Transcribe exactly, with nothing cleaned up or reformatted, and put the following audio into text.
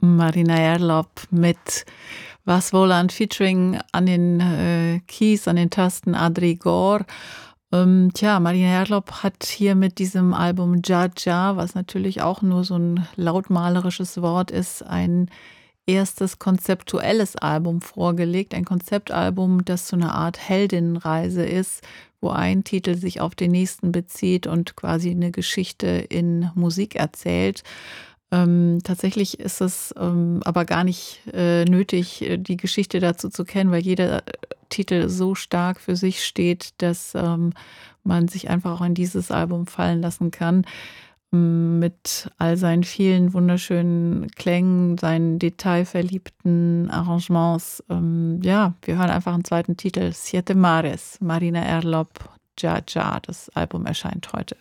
Marina Erlop mit Was Wohland featuring an den äh, Keys, an den Tasten Adri Gor. Ähm, tja, Marina Erlop hat hier mit diesem Album Ja Ja, was natürlich auch nur so ein lautmalerisches Wort ist, ein erstes konzeptuelles Album vorgelegt. Ein Konzeptalbum, das so eine Art Heldinnenreise ist, wo ein Titel sich auf den nächsten bezieht und quasi eine Geschichte in Musik erzählt. Ähm, tatsächlich ist es ähm, aber gar nicht äh, nötig, äh, die Geschichte dazu zu kennen, weil jeder äh, Titel so stark für sich steht, dass ähm, man sich einfach auch in dieses Album fallen lassen kann. m, Mit all seinen vielen wunderschönen Klängen, seinen detailverliebten Arrangements. Ähm, ja, wir hören einfach einen zweiten Titel, Siete Mares, Marina Erlop, Ja Ja. Das Album erscheint heute.